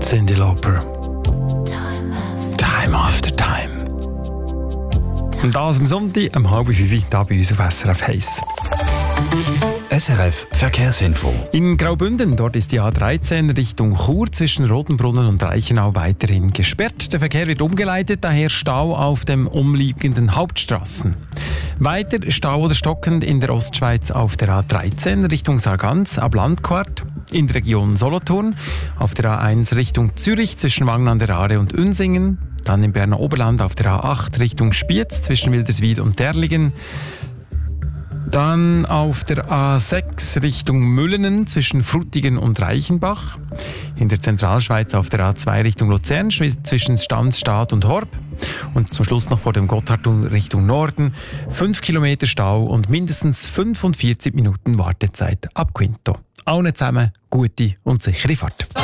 Cyndi Lauper. Time after time. Und das am Sonntag, um 4:30 hier bei uns auf SRF 1. SRF Verkehrsinfo. In Graubünden, dort ist die A13 Richtung Chur zwischen Rotenbrunnen und Reichenau weiterhin gesperrt. Der Verkehr wird umgeleitet, daher Stau auf den umliegenden Hauptstraßen. Weiter Stau oder stockend in der Ostschweiz auf der A13 Richtung Sargans ab Landquart. In der Region Solothurn, auf der A1 Richtung Zürich zwischen Wangen an der Aare und Unsingen. Dann im Berner Oberland auf der A8 Richtung Spiez zwischen Wilderswil und Derligen. Dann auf der A6 Richtung Müllenen zwischen Frutigen und Reichenbach. In der Zentralschweiz auf der A2 Richtung Luzern zwischen Stanzstadt und Horb. Und zum Schluss noch vor dem Gotthardtunnel Richtung Norden 5 Kilometer Stau und mindestens 45 Minuten Wartezeit ab Quinto. Allen zusammen gute und sichere Fahrt.